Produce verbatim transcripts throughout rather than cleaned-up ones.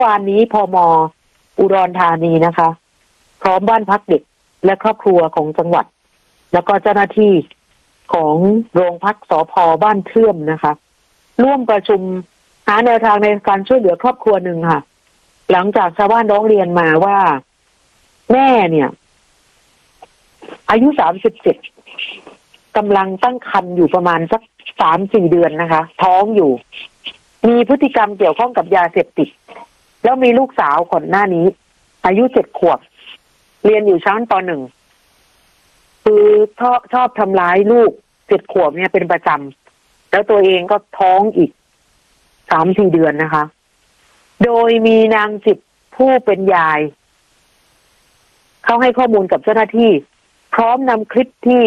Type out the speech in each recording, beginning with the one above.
วานนี้พม.อุดรธานีนะคะพร้อมบ้านพักเด็กและครอบครัวของจังหวัดแล้วก็เจ้าหน้าที่ของโรงพักสภ.บ้านเทื่อมนะคะร่วมประชุมหาแนวทางในการช่วยเหลือครอบครัวหนึ่งค่ะหลังจากชาวบ้านร้องเรียนมาว่าแม่เนี่ยอายุสามสิบเจ็ดกำลังตั้งครรภ์อยู่ประมาณสักสามสี่เดือนนะคะท้องอยู่มีพฤติกรรมเกี่ยวข้องกับยาเสพติดแล้วมีลูกสาวก่อนหน้านี้อายุเจ็ดขวบเรียนอยู่ชั้นป.หนึ่งคือชอบชอบทำร้ายลูกเจ็ดขวบเนี่ยเป็นประจำแล้วตัวเองก็ท้องอีกสามสี่เดือนนะคะโดยมีนางจิตผู้เป็นยายเขาให้ข้อมูลกับเจ้าหน้าที่พร้อมนำคลิปที่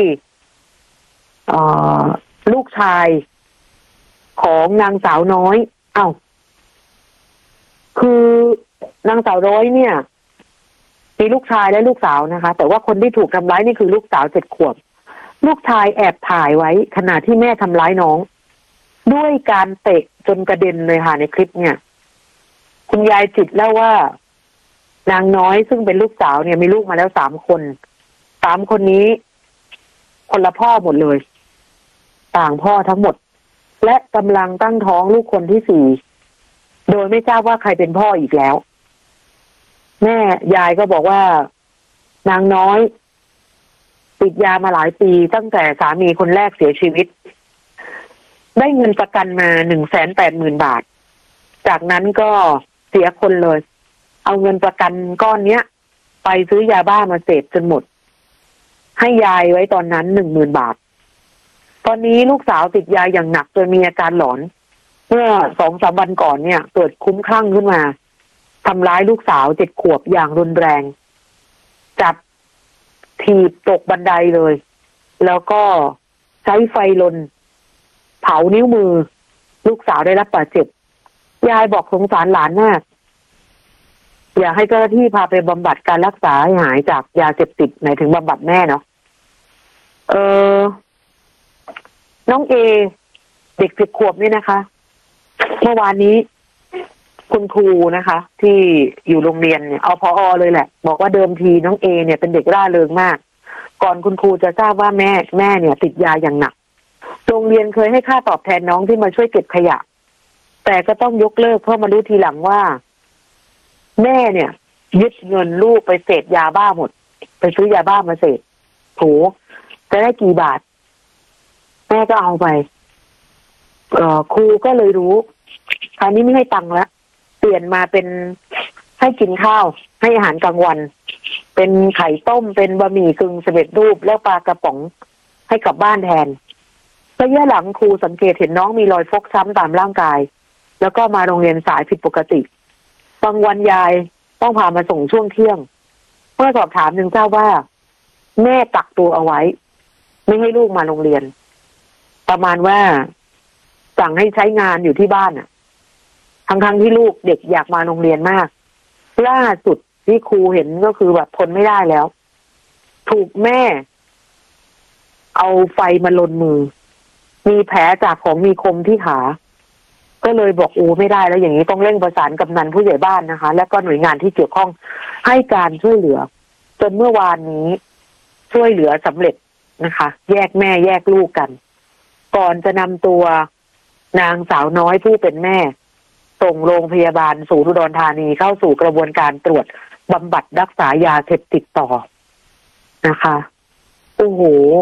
ลูกชายของนางสาวน้อยเอ้าคือนางสาวน้อยเนี่ยมีลูกชายและลูกสาวนะคะแต่ว่าคนที่ถูกทำร้ายนี่คือลูกสาวเจ็ดขวบลูกชายแอบถ่ายไว้ขณะที่แม่ทำร้ายน้องด้วยการเตะจนกระเด็นเลยค่ะในคลิปเนี่ยคุณยายจิตเล่าว่านางน้อยซึ่งเป็นลูกสาวเนี่ยมีลูกมาแล้วสามคนสามคนนี้คนละพ่อหมดเลยต่างพ่อทั้งหมดและกำลังตั้งท้องลูกคนที่สี่โดยไม่ทราบว่าใครเป็นพ่ออีกแล้วแม่ยายก็บอกว่านางน้อยติดยามาหลายปีตั้งแต่สามีคนแรกเสียชีวิตได้เงินประกันมาหนึ่งแสนแปดหมื่นบาทจากนั้นก็เสียคนเลยเอาเงินประกันก้อนเนี้ยไปซื้อยาบ้ามาเสพจนหมดให้ยายไว้ตอนนั้นหนึ่งหมื่นบาทตอนนี้ลูกสาวติดยาอย่างหนักจนมีอาการหลอนเมื่อสองสามวันก่อนเนี่ยเกิดคลุ้มคลั่งขึ้นมาทำร้ายลูกสาวเจ็ดขวบอย่างรุนแรงจับถีบตกบันไดเลยแล้วก็ใช้ไฟลนเผานิ้วมือลูกสาวได้รับบาดเจ็บยายบอกสงสารหลานมากอยากให้เจ้าหน้าที่พาไปบำบัดการรักษาให้หายจากยาเสพติดหมายถึงบำบัดแม่เนาะเออน้องเอเด็กสิบขวบนี่นะคะเมื่อวานนี้คุณครูนะคะที่อยู่โรงเรียนเนี่ยเอาพอเลยแหละบอกว่าเดิมทีน้องเอเนี่ยเป็นเด็กร่าเริงมากก่อนคุณครูจะทราบว่าแม่แม่เนี่ยติดยาอย่างหนักโรงเรียนเคยให้ค่าตอบแทนน้องที่มาช่วยเก็บขยะแต่ก็ต้องยกเลิกเพราะมารู้ทีหลังว่าแม่เนี่ยยึดเงินลูกไปเสพยาบ้าหมดไปซื้อยาบ้ามาเสพโถจะได้กี่บาทแม่ก็เอาไปเอ่อครูก็เลยรู้คราวนี้ไม่ให้ตังค์แล้วเปลี่ยนมาเป็นให้กินข้าวให้อาหารกลางวันเป็นไข่ต้มเป็นบะหมี่กึ่งสำเร็จรูปแล้วปลากระป๋องให้กลับบ้านแทนระยะหลังครูสังเกตเห็นน้องมีรอยฟกช้ำตามร่างกายแล้วก็มาโรงเรียนสายผิดปกติบางวันยายต้องพามาส่งช่วงเที่ยงเมื่อสอบถามถึงเจ้าว่าแม่กักตัวเอาไว้ไม่ให้ลูกมาโรงเรียนประมาณว่าสั่งให้ใช้งานอยู่ที่บ้านอ่ะทั้งๆที่ลูกเด็กอยากมาโรงเรียนมากล่าสุดที่ครูเห็นก็คือแบบทนไม่ได้แล้วถูกแม่เอาไฟมาลนมือมีแผลจากของมีคมที่ขาก็เลยบอกโอ้ไม่ได้แล้วอย่างนี้ต้องเร่งประสานกำนันผู้ใหญ่บ้านนะคะและก็หน่วยงานที่เกี่ยวข้องให้การช่วยเหลือจนเมื่อวานนี้ช่วยเหลือสำเร็จนะคะแยกแม่แยกลูกกันก่อนจะนำตัวนางสาวน้อยผู้เป็นแม่ส่งโรงพยาบาลศูนย์อุดรธานีเข้าสู่กระบวนการตรวจบำบัดรักษายาเสพติดต่อนะคะโอ้โห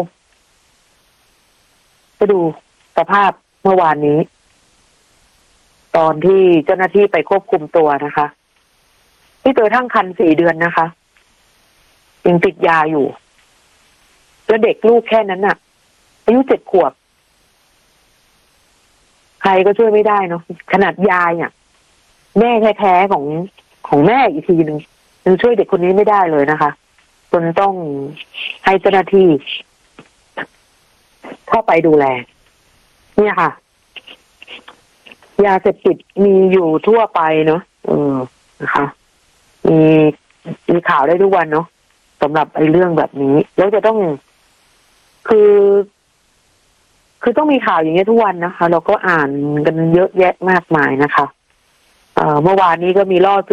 ไปดูสภาพเมื่อวานนี้ตอนที่เจ้าหน้าที่ไปควบคุมตัวนะคะที่เจอทั้งคันสี่เดือนนะคะยังติดยาอยู่แล้วเด็กลูกแค่นั้นน่ะอายุเจ็ดขวบใครก็ช่วยไม่ได้เนาะขนาดยายอ่ะแม่แท้ๆของของแม่อีกทีหนึ่งยังช่วยเด็กคนนี้ไม่ได้เลยนะคะจนต้องให้เจ้าหน้าที่เข้าไปดูแลเนี่ยค่ะยาเสพติดมีอยู่ทั่วไปเนาะเออนะคะมีมีข่าวได้ทุกวันเนาะสำหรับไอ้เรื่องแบบนี้แล้วจะต้องคือ คือต้องมีข่าวอย่างเงี้ยทุกวันนะคะเราก็อ่านกันเยอะแยะมากมายนะคะเอ่เอ่อเมื่อวานนี้ก็มีล่อ